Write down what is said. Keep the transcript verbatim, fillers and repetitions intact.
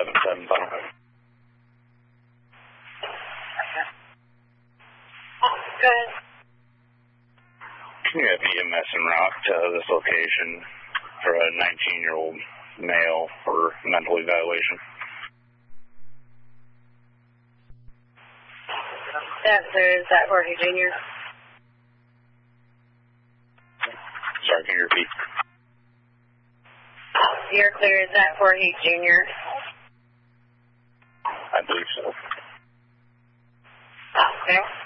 seven seven five. Good. You have E M S en route to this location for a nineteen-year-old male for mental evaluation. That's there. Is that Jorge Junior? Sorry, can you repeat? You're clear. Is that Jorge Junior? I believe so. Okay.